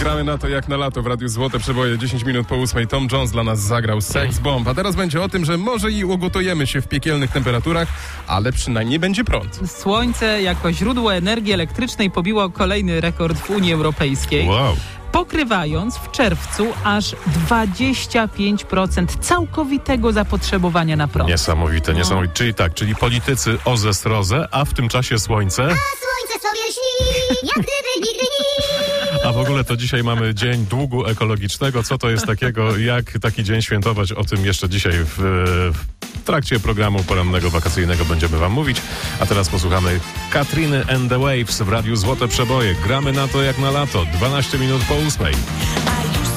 Gramy na to jak na lato w Radiu Złote Przeboje. 10 minut po 8. Tom Jones dla nas zagrał Sex Bomb. A teraz będzie o tym, że może i ugotujemy się w piekielnych temperaturach, ale przynajmniej będzie prąd. Słońce jako źródło energii elektrycznej pobiło kolejny rekord w Unii Europejskiej. Wow. Pokrywając w czerwcu aż 25% całkowitego zapotrzebowania na prąd. Niesamowite. Czyli politycy o zestrozę, a w tym czasie słońce. A słońce sobie śni, jak gdyby nigdy nic. A w ogóle to dzisiaj mamy Dzień Długu Ekologicznego. Co to jest takiego? Jak taki dzień świętować? O tym jeszcze dzisiaj w trakcie programu porannego wakacyjnego będziemy wam mówić. A teraz posłuchamy Katriny and the Waves w Radiu Złote Przeboje. Gramy na to jak na lato. 12 minut po 8.